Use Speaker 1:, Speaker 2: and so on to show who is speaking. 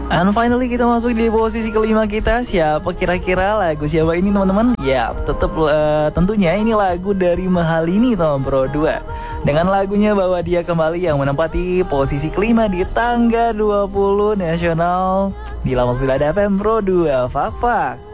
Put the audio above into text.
Speaker 1: And finally kita masuk di posisi kelima kita. Siapa kira-kira lagu siapa ini teman-teman? Ya tetap tentunya ini lagu dari Mahalini Bro 2 dengan lagunya Bawa Dia Kembali yang menempati posisi kelima di tangga 20 nasional di Lamas Bilada FM Pro 2. Fak.